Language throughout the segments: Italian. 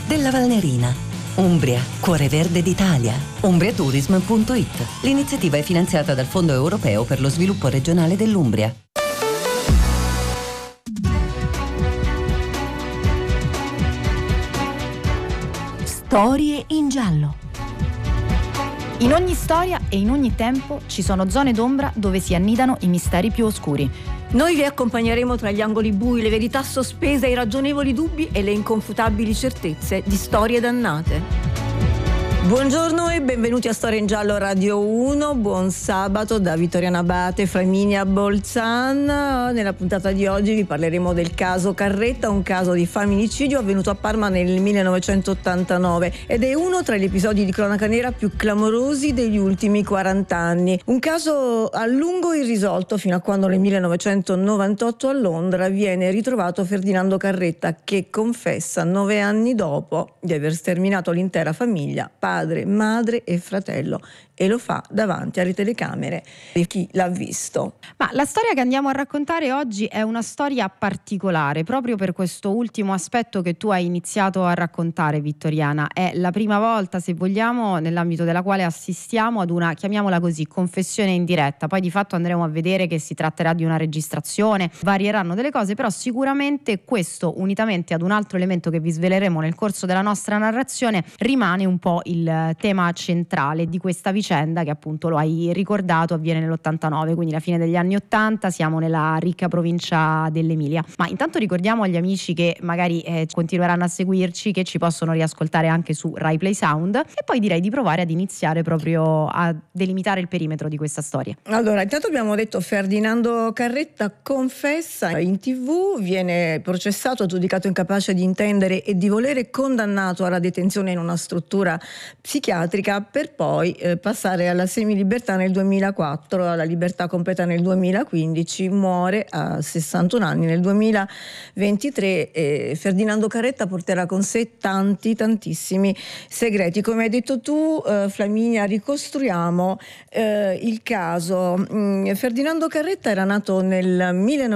della Valnerina. Umbria, cuore verde d'Italia. Umbriatourism.it. L'iniziativa è finanziata dal Fondo Europeo per lo Sviluppo Regionale dell'Umbria. Storie in giallo. In ogni storia e in ogni tempo ci sono zone d'ombra dove si annidano i misteri più oscuri. Noi vi accompagneremo tra gli angoli bui, le verità sospese, i ragionevoli dubbi e le inconfutabili certezze di storie dannate. Buongiorno e benvenuti a Storie in Giallo Radio 1, buon sabato da Vittoriana Abate, Flaminia Bolzan. Nella puntata di oggi vi parleremo del caso Carretta, un caso di femminicidio avvenuto a Parma nel 1989 ed è uno tra gli episodi di cronaca nera più clamorosi degli ultimi 40 anni. Un caso a lungo irrisolto fino a quando nel 1998 a Londra viene ritrovato Ferdinando Carretta, che confessa 9 anni dopo di aver sterminato l'intera famiglia, padre, madre e fratello, e lo fa davanti alle telecamere di chi l'ha visto. Ma la storia che andiamo a raccontare oggi è una storia particolare, proprio per questo ultimo aspetto che tu hai iniziato a raccontare, Vittoriana. È la prima volta, se vogliamo, nell'ambito della quale assistiamo ad una, chiamiamola così, confessione in diretta. Poi di fatto andremo a vedere che si tratterà di una registrazione, varieranno delle cose, però sicuramente questo, unitamente ad un altro elemento che vi sveleremo nel corso della nostra narrazione, rimane un po' il tema centrale di questa vicenda che, appunto, lo hai ricordato, avviene nell'89, quindi la fine degli anni 80, siamo nella ricca provincia dell'Emilia. Ma intanto ricordiamo agli amici che magari continueranno a seguirci che ci possono riascoltare anche su Rai Play Sound, e poi direi di provare ad iniziare proprio a delimitare il perimetro di questa storia. Allora, intanto abbiamo detto Ferdinando Carretta confessa in TV, viene processato, giudicato incapace di intendere e di volere, condannato alla detenzione in una struttura psichiatrica per poi passare alla semilibertà nel 2004, alla libertà completa nel 2015, muore a 61 anni nel 2023. Ferdinando Carretta porterà con sé tantissimi segreti. Come hai detto tu, Flaminia, ricostruiamo il caso. Ferdinando Carretta era nato nel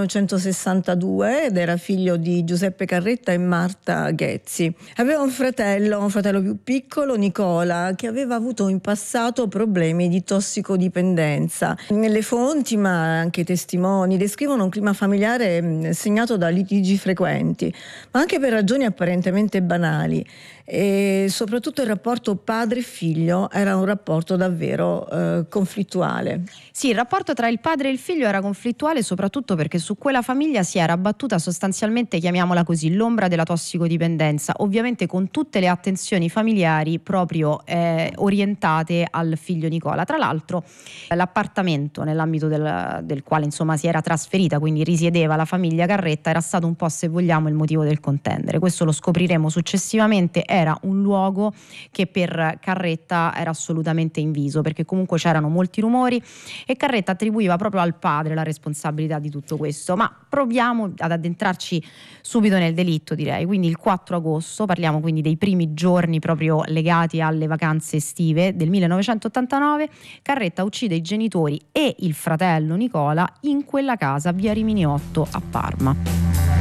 1962 ed era figlio di Giuseppe Carretta e Marta Ghezzi. Aveva un fratello più piccolo, Nicola, che aveva avuto in passato problemi di tossicodipendenza. Nelle fonti, ma anche i testimoni, descrivono un clima familiare segnato da litigi frequenti, ma anche per ragioni apparentemente banali. E soprattutto il rapporto padre-figlio era un rapporto davvero conflittuale. Sì, il rapporto tra il padre e il figlio era conflittuale, soprattutto perché su quella famiglia si era abbattuta sostanzialmente, chiamiamola così, l'ombra della tossicodipendenza, ovviamente con tutte le attenzioni familiari proprio orientate al figlio Nicola. Tra l'altro l'appartamento nell'ambito del quale insomma si era trasferita, quindi risiedeva la famiglia Carretta, era stato un po', se vogliamo, il motivo del contendere. Questo lo scopriremo successivamente. Era un luogo che per Carretta era assolutamente inviso, perché comunque c'erano molti rumori e Carretta attribuiva proprio al padre la responsabilità di tutto questo. Ma proviamo ad addentrarci subito nel delitto, direi. Quindi il 4 agosto, parliamo quindi dei primi giorni proprio legati alle vacanze estive del 1989, Carretta uccide i genitori e il fratello Nicola in quella casa via Rimini 8 a Parma.